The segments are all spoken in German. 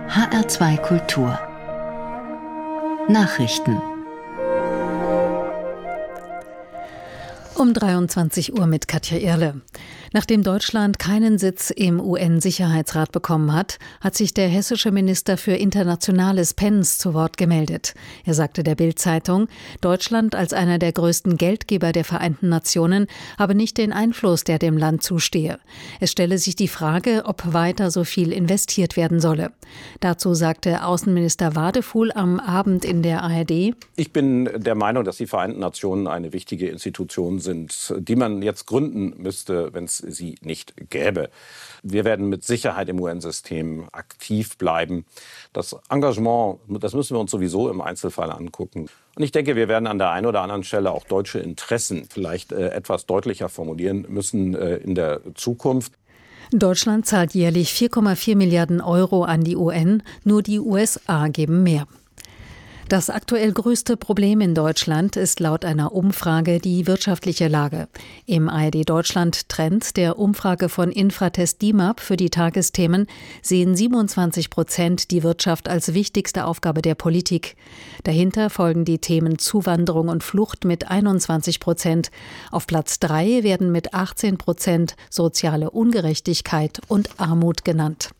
HR2 Kultur Nachrichten um 23 Uhr mit Katja Irle. Nachdem Deutschland keinen Sitz im UN-Sicherheitsrat bekommen hat, hat sich der hessische Minister für Internationales Penz zu Wort gemeldet. Er sagte der Bild-Zeitung, Deutschland als einer der größten Geldgeber der Vereinten Nationen habe nicht den Einfluss, der dem Land zustehe. Es stelle sich die Frage, ob weiter so viel investiert werden solle. Dazu sagte Außenminister Wadefuhl am Abend in der ARD: Ich bin der Meinung, dass die Vereinten Nationen eine wichtige Institution sind, die man jetzt gründen müsste, wenn es sie nicht gäbe. Wir werden mit Sicherheit im UN-System aktiv bleiben. Das Engagement, das müssen wir uns sowieso im Einzelfall angucken. Und ich denke, wir werden an der einen oder anderen Stelle auch deutsche Interessen vielleicht etwas deutlicher formulieren müssen in der Zukunft. Deutschland zahlt jährlich 4,4 Milliarden Euro an die UN, nur die USA geben mehr. Das aktuell größte Problem in Deutschland ist laut einer Umfrage die wirtschaftliche Lage. Im ARD-Deutschland-Trend der Umfrage von Infratest DIMAP für die Tagesthemen sehen 27% die Wirtschaft als wichtigste Aufgabe der Politik. Dahinter folgen die Themen Zuwanderung und Flucht mit 21%. Auf Platz 3 werden mit 18% soziale Ungerechtigkeit und Armut genannt.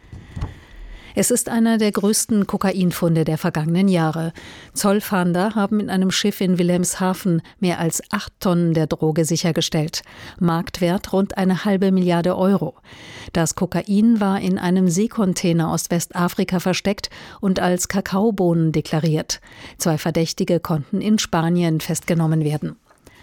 Es ist einer der größten Kokainfunde der vergangenen Jahre. Zollfahnder haben in einem Schiff in Wilhelmshaven mehr als 8 Tonnen der Droge sichergestellt. Marktwert rund 1,5 Milliarde Euro. Das Kokain war in einem Seekontainer aus Westafrika versteckt und als Kakaobohnen deklariert. 2 Verdächtige konnten in Spanien festgenommen werden.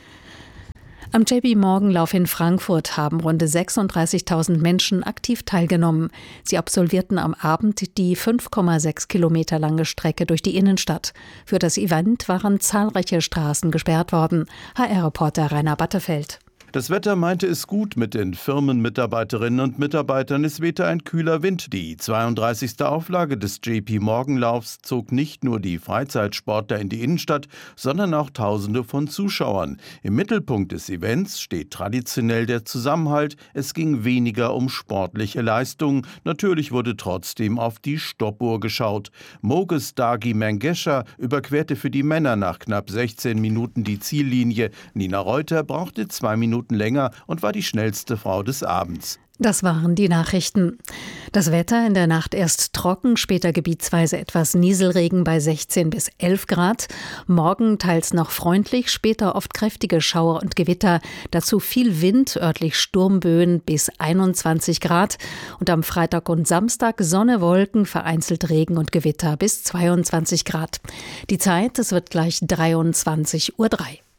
Am JP-Morgan-Lauf in Frankfurt haben rund 36.000 Menschen aktiv teilgenommen. Sie absolvierten am Abend die 5,6 Kilometer lange Strecke durch die Innenstadt. Für das Event waren zahlreiche Straßen gesperrt worden. HR-Reporter Rainer Battefeld. Das Wetter meinte es gut mit den Firmenmitarbeiterinnen und Mitarbeitern. Es wehte ein kühler Wind. Die 32. Auflage des JP-Morgan-Laufs zog nicht nur die Freizeitsportler in die Innenstadt, sondern auch Tausende von Zuschauern. Im Mittelpunkt des Events steht traditionell der Zusammenhalt. Es ging weniger um sportliche Leistungen. Natürlich wurde trotzdem auf die Stoppuhr geschaut. Moges Dagi Mengesha überquerte für die Männer nach knapp 16 Minuten die Ziellinie. Nina Reuter brauchte 2 Minuten länger und war die schnellste Frau des Abends. Das waren die Nachrichten. Das Wetter in der Nacht erst trocken, später gebietsweise etwas Nieselregen bei 16 bis 11 Grad. Morgen teils noch freundlich, später oft kräftige Schauer und Gewitter. Dazu viel Wind, örtlich Sturmböen bis 21 Grad. Und am Freitag und Samstag Sonne, Wolken, vereinzelt Regen und Gewitter bis 22 Grad. Die Zeit, es wird gleich 23:03 Uhr.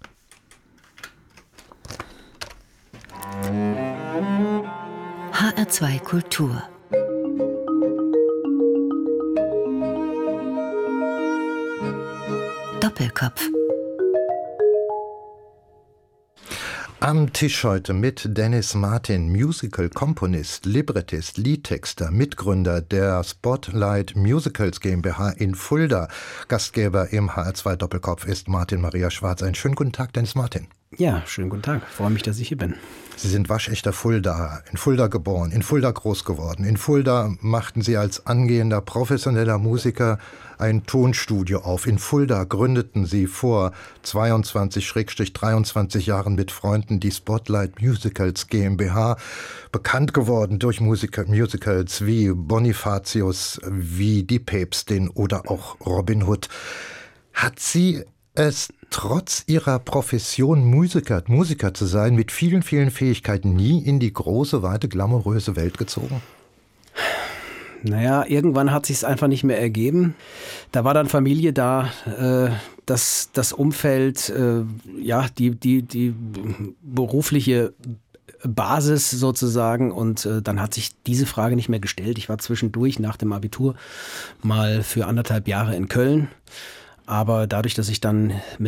HR2 Kultur Doppelkopf. Am Tisch heute mit Dennis Martin, Musical-Komponist, Librettist, Liedtexter, Mitgründer der Spotlight Musicals GmbH in Fulda. Gastgeber im HR2 Doppelkopf ist Martin Maria Schwarz. Einen schönen guten Tag, Dennis Martin. Ja, schönen guten Tag. Freue mich, dass ich hier bin. Sie sind waschechter Fuldaer, in Fulda geboren, in Fulda groß geworden. In Fulda machten Sie als angehender professioneller Musiker ein Tonstudio auf. In Fulda gründeten Sie vor 22-23 Jahren mit Freunden die Spotlight Musicals GmbH, bekannt geworden durch Musicals wie Bonifatius, wie Die Päpstin oder auch Robin Hood. Hat Sie es trotz Ihrer Profession Musiker zu sein, mit vielen, vielen Fähigkeiten nie in die große, weite, glamouröse Welt gezogen? Naja, irgendwann hat sich's einfach nicht mehr ergeben. Da war dann Familie da, das Umfeld, die berufliche Basis sozusagen, und dann hat sich diese Frage nicht mehr gestellt. Ich war zwischendurch nach dem Abitur mal für 1,5 Jahre in Köln. Aber dadurch, dass ich dann mit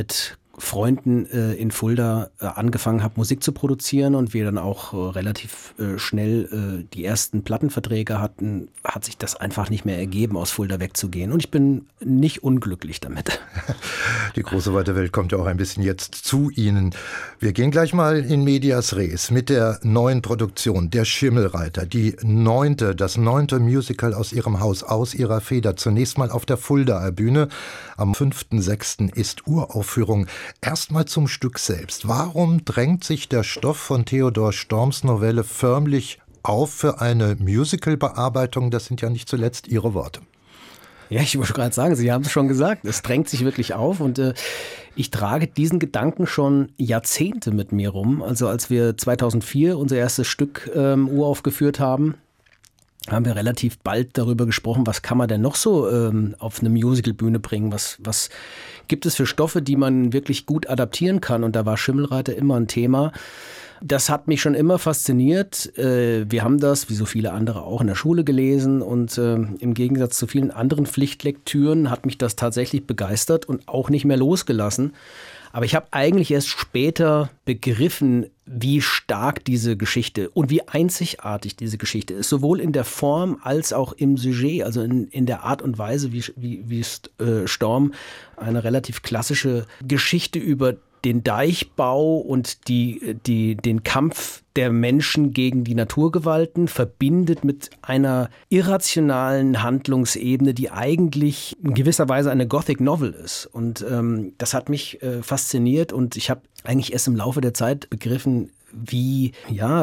Freunden in Fulda angefangen habe, Musik zu produzieren und wir dann auch relativ schnell die ersten Plattenverträge hatten, hat sich das einfach nicht mehr ergeben, aus Fulda wegzugehen. Und ich bin nicht unglücklich damit. Die große weite Welt kommt ja auch ein bisschen jetzt zu Ihnen. Wir gehen gleich mal in medias res mit der neuen Produktion, Der Schimmelreiter, das 9. Musical aus Ihrem Haus, aus Ihrer Feder. Zunächst mal auf der Fuldaer Bühne. Am 5.6. ist Uraufführung. Erstmal zum Stück selbst. Warum drängt sich der Stoff von Theodor Storms Novelle förmlich auf für eine Musical-Bearbeitung? Das sind ja nicht zuletzt Ihre Worte. Ja, ich wollte gerade sagen, Sie haben es schon gesagt. Es drängt sich wirklich auf und ich trage diesen Gedanken schon Jahrzehnte mit mir rum. Also als wir 2004 unser erstes Stück uraufgeführt haben wir relativ bald darüber gesprochen, was kann man denn noch so auf eine Musicalbühne bringen? Was gibt es für Stoffe, die man wirklich gut adaptieren kann? Und da war Schimmelreiter immer ein Thema. Das hat mich schon immer fasziniert. Wir haben das, wie so viele andere, auch in der Schule gelesen. Und im Gegensatz zu vielen anderen Pflichtlektüren hat mich das tatsächlich begeistert und auch nicht mehr losgelassen. Aber ich habe eigentlich erst später begriffen, wie stark diese Geschichte und wie einzigartig diese Geschichte ist. Sowohl in der Form als auch im Sujet, also in der Art und Weise, wie Storm eine relativ klassische Geschichte über den Deichbau und den Kampf der Menschen gegen die Naturgewalten verbindet mit einer irrationalen Handlungsebene, die eigentlich in gewisser Weise eine Gothic Novel ist. Und das hat mich fasziniert und ich habe eigentlich erst im Laufe der Zeit begriffen, wie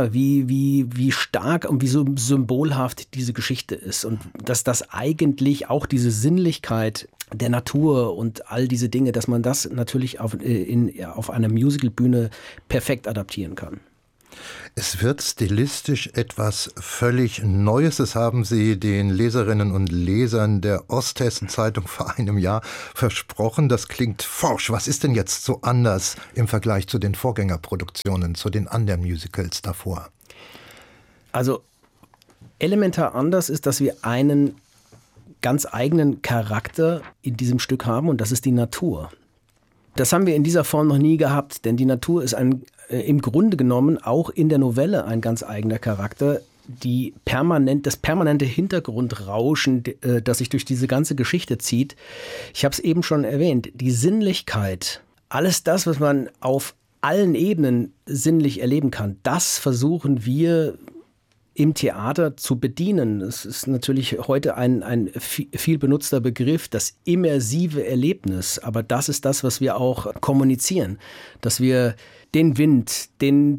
stark und wie so symbolhaft diese Geschichte ist und dass das eigentlich auch diese Sinnlichkeit der Natur und all diese Dinge, dass man das natürlich auf einer Musicalbühne perfekt adaptieren kann. Es wird stilistisch etwas völlig Neues. Das haben Sie den Leserinnen und Lesern der Osthessen-Zeitung vor einem Jahr versprochen. Das klingt forsch. Was ist denn jetzt so anders im Vergleich zu den Vorgängerproduktionen, zu den anderen Musicals davor? Also elementar anders ist, dass wir einen ganz eigenen Charakter in diesem Stück haben und das ist die Natur. Das haben wir in dieser Form noch nie gehabt, denn die Natur ist im Grunde genommen auch in der Novelle ein ganz eigener Charakter. Das permanente Hintergrundrauschen, das sich durch diese ganze Geschichte zieht. Ich habe es eben schon erwähnt, die Sinnlichkeit, alles das, was man auf allen Ebenen sinnlich erleben kann, das versuchen wir im Theater zu bedienen. Es ist natürlich heute ein viel benutzter Begriff, das immersive Erlebnis. Aber das ist das, was wir auch kommunizieren. Dass wir den Wind,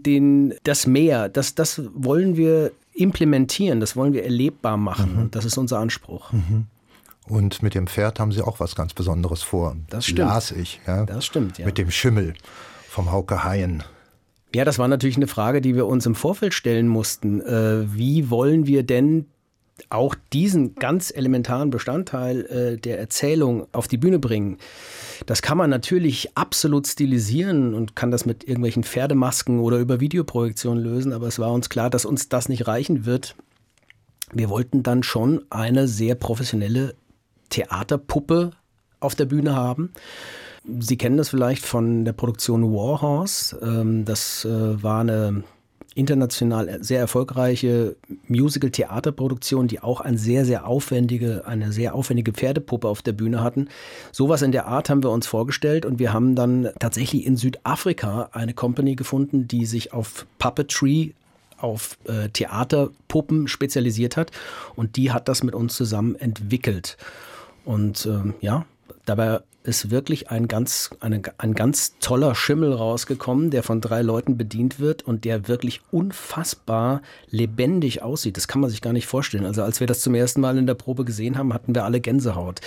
das Meer, das wollen wir implementieren, das wollen wir erlebbar machen. Und das ist unser Anspruch. Mhm. Und mit dem Pferd haben Sie auch was ganz Besonderes vor. Das stimmt. Las ich. Ja? Das stimmt, ja. Mit dem Schimmel vom Hauke Haien. Ja, das war natürlich eine Frage, die wir uns im Vorfeld stellen mussten. Wie wollen wir denn auch diesen ganz elementaren Bestandteil der Erzählung auf die Bühne bringen? Das kann man natürlich absolut stilisieren und kann das mit irgendwelchen Pferdemasken oder über Videoprojektion lösen, aber es war uns klar, dass uns das nicht reichen wird. Wir wollten dann schon eine sehr professionelle Theaterpuppe auf der Bühne haben. Sie kennen das vielleicht von der Produktion Warhorse. Das war eine international sehr erfolgreiche Musical-Theaterproduktion, die auch eine sehr aufwendige Pferdepuppe auf der Bühne hatten. Sowas in der Art haben wir uns vorgestellt und wir haben dann tatsächlich in Südafrika eine Company gefunden, die sich auf Puppetry, auf Theaterpuppen spezialisiert hat und die hat das mit uns zusammen entwickelt. Und dabei ist wirklich ein ganz toller Schimmel rausgekommen, der von 3 Leuten bedient wird und der wirklich unfassbar lebendig aussieht. Das kann man sich gar nicht vorstellen. Also als wir das zum ersten Mal in der Probe gesehen haben, hatten wir alle Gänsehaut.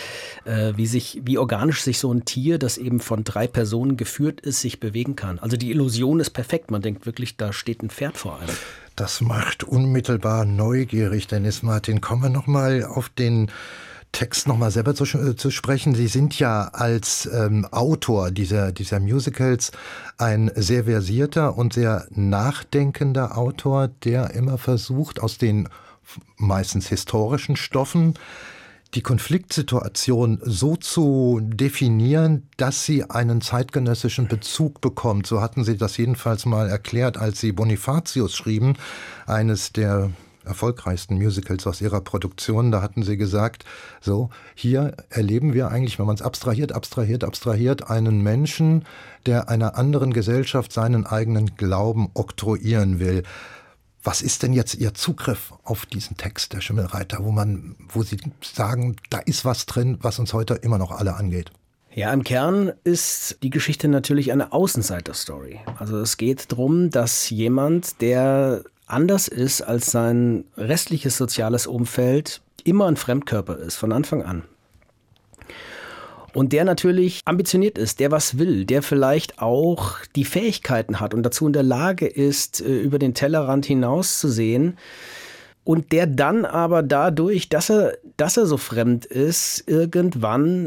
Wie organisch sich so ein Tier, das eben von 3 Personen geführt ist, sich bewegen kann. Also die Illusion ist perfekt. Man denkt wirklich, da steht ein Pferd vor einem. Das macht unmittelbar neugierig, Dennis Martin. Kommen wir nochmal auf den Text nochmal selber zu sprechen. Sie sind ja als Autor dieser Musicals ein sehr versierter und sehr nachdenkender Autor, der immer versucht, aus den meistens historischen Stoffen die Konfliktsituation so zu definieren, dass sie einen zeitgenössischen Bezug bekommt. So hatten Sie das jedenfalls mal erklärt, als Sie Bonifatius schrieben, eines der erfolgreichsten Musicals aus Ihrer Produktion. Da hatten Sie gesagt, so, hier erleben wir eigentlich, wenn man es abstrahiert, einen Menschen, der einer anderen Gesellschaft seinen eigenen Glauben oktroyieren will. Was ist denn jetzt Ihr Zugriff auf diesen Text, der Schimmelreiter, wo Sie sagen, da ist was drin, was uns heute immer noch alle angeht? Ja, im Kern ist die Geschichte natürlich eine Außenseiter-Story. Also es geht darum, dass jemand, der anders ist als sein restliches soziales Umfeld, immer ein Fremdkörper ist, von Anfang an. Und der natürlich ambitioniert ist, der was will, der vielleicht auch die Fähigkeiten hat und dazu in der Lage ist, über den Tellerrand hinauszusehen. Und der dann aber dadurch, dass er so fremd ist, irgendwann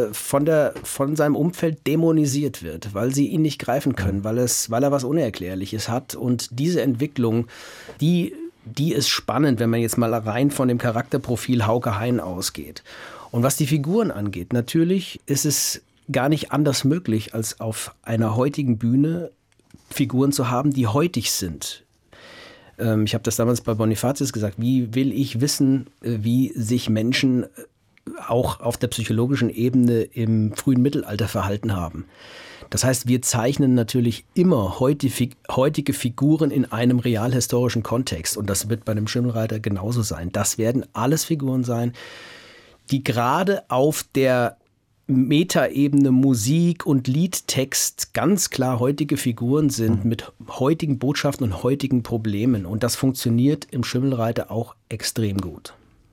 von seinem Umfeld dämonisiert wird, weil sie ihn nicht greifen können, weil er was Unerklärliches hat. Und diese Entwicklung, die ist spannend, wenn man jetzt mal rein von dem Charakterprofil Hauke Hein ausgeht. Und was die Figuren angeht, natürlich ist es gar nicht anders möglich, als auf einer heutigen Bühne Figuren zu haben, die heutig sind. Ich habe das damals bei Bonifatius gesagt, wie will ich wissen, wie sich Menschen auch auf der psychologischen Ebene im frühen Mittelalter verhalten haben. Das heißt, wir zeichnen natürlich immer heutige Figuren in einem realhistorischen Kontext. Und das wird bei dem Schimmelreiter genauso sein. Das werden alles Figuren sein, die gerade auf der Metaebene Musik und Liedtext ganz klar heutige Figuren sind mit heutigen Botschaften und heutigen Problemen. Und das funktioniert im Schimmelreiter auch extrem gut.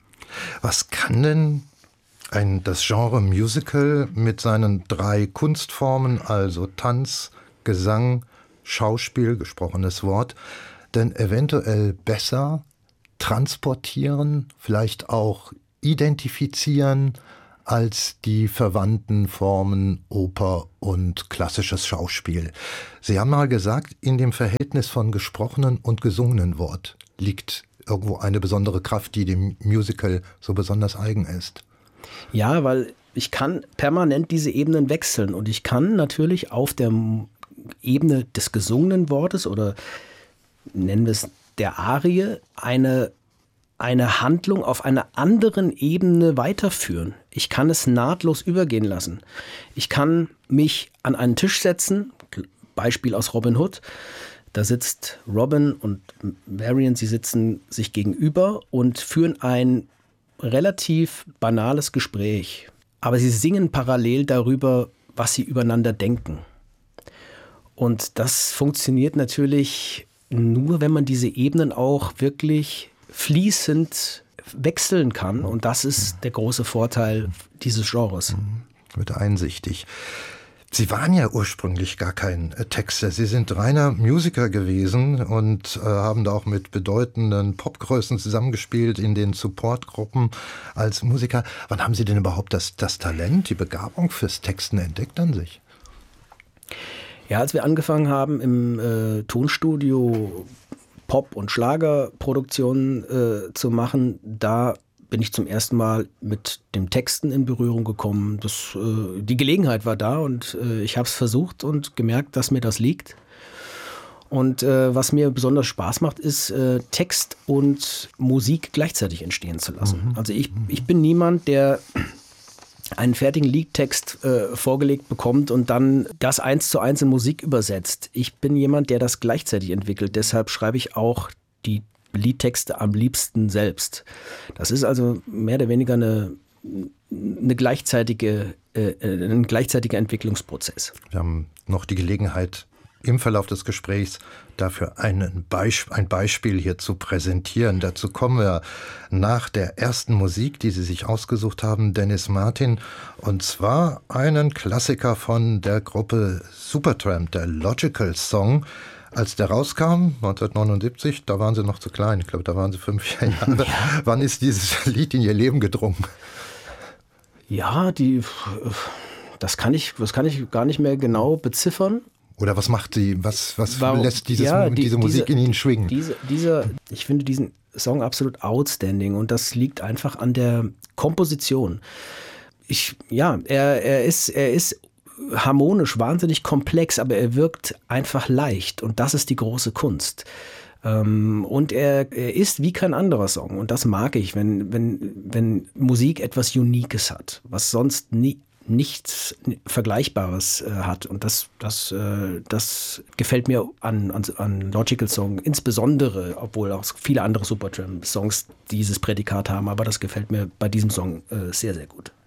Was kann denn das Genre Musical mit seinen 3 Kunstformen, also Tanz, Gesang, Schauspiel, gesprochenes Wort, denn eventuell besser transportieren, vielleicht auch identifizieren als die verwandten Formen Oper und klassisches Schauspiel? Sie haben mal gesagt, in dem Verhältnis von gesprochenen und gesungenen Wort liegt irgendwo eine besondere Kraft, die dem Musical so besonders eigen ist. Ja, weil ich kann permanent diese Ebenen wechseln und ich kann natürlich auf der Ebene des gesungenen Wortes oder nennen wir es der Arie eine Handlung auf einer anderen Ebene weiterführen. Ich kann es nahtlos übergehen lassen. Ich kann mich an einen Tisch setzen, Beispiel aus Robin Hood. Da sitzt Robin und Marian, sie sitzen sich gegenüber und führen ein relativ banales Gespräch. Aber sie singen parallel darüber, was sie übereinander denken. Und das funktioniert natürlich nur, wenn man diese Ebenen auch wirklich fließend wechseln kann. Und das ist der große Vorteil dieses Genres. Wird einsichtig. Sie waren ja ursprünglich gar kein Texter. Sie sind reiner Musiker gewesen und haben da auch mit bedeutenden Popgrößen zusammengespielt in den Supportgruppen als Musiker. Wann haben Sie denn überhaupt das Talent, die Begabung fürs Texten entdeckt an sich? Ja, als wir angefangen haben im Tonstudio Pop- und Schlagerproduktionen zu machen, da bin ich zum ersten Mal mit dem Texten in Berührung gekommen. Die Gelegenheit war da und ich habe es versucht und gemerkt, dass mir das liegt. Und was mir besonders Spaß macht, ist Text und Musik gleichzeitig entstehen zu lassen. Also ich bin niemand, der einen fertigen Liedtext vorgelegt bekommt und dann das 1:1 in Musik übersetzt. Ich bin jemand, der das gleichzeitig entwickelt. Deshalb schreibe ich auch die Liedtexte am liebsten selbst. Das ist also mehr oder weniger ein gleichzeitiger Entwicklungsprozess. Wir haben noch die Gelegenheit, im Verlauf des Gesprächs dafür ein Beispiel hier zu präsentieren. Dazu kommen wir nach der ersten Musik, die Sie sich ausgesucht haben, Dennis Martin, und zwar einen Klassiker von der Gruppe Supertramp, der Logical Song. Als der rauskam, 1979, da waren Sie noch zu klein. Ich glaube, da waren Sie 5 Jahre. Ja. Wann ist dieses Lied in Ihr Leben gedrungen? Ja, das kann ich gar nicht mehr genau beziffern. Oder was macht sie? Was lässt diese Musik diese, in Ihnen schwingen? Ich finde diesen Song absolut outstanding und das liegt einfach an der Komposition. Er ist harmonisch, wahnsinnig komplex, aber er wirkt einfach leicht und das ist die große Kunst. Und er ist wie kein anderer Song und das mag ich, wenn Musik etwas Uniques hat, was sonst nichts Vergleichbares hat und das gefällt mir an Logical Song insbesondere, obwohl auch viele andere Supertramp-Songs dieses Prädikat haben, aber das gefällt mir bei diesem Song sehr, sehr gut.